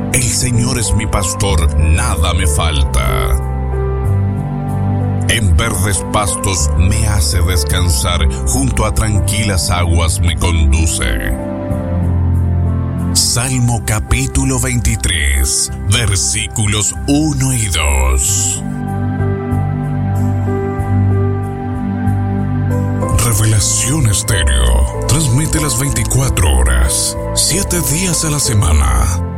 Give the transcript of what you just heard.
El Señor es mi pastor, nada me falta. En verdes pastos me hace descansar, junto a tranquilas aguas me conduce. Salmo capítulo 23, versículos 1 y 2. Revelación Estéreo transmite las 24 horas, 7 días a la semana.